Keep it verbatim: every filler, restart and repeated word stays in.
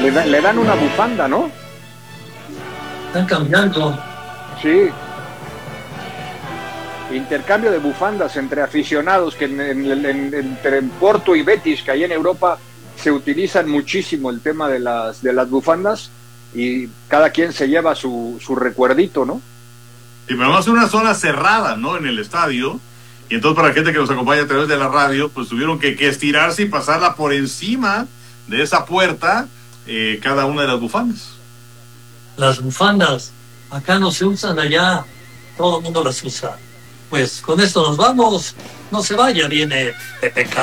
Le, da, le dan una bufanda, ¿no? Están cambiando. Sí. Intercambio de bufandas entre aficionados, que en, en, en, entre Porto y Betis, que ahí en Europa se utilizan muchísimo el tema de las, de las bufandas, y cada quien se lleva su, su recuerdito, ¿no? Y pero vamos a una zona cerrada, ¿no? En el estadio. Y entonces para la gente que nos acompaña a través de la radio, pues tuvieron que, que estirarse y pasarla por encima de esa puerta, eh, cada una de las bufandas. Las bufandas acá no se usan, allá todo el mundo las usa. Pues con esto nos vamos. No se vaya, viene P P K.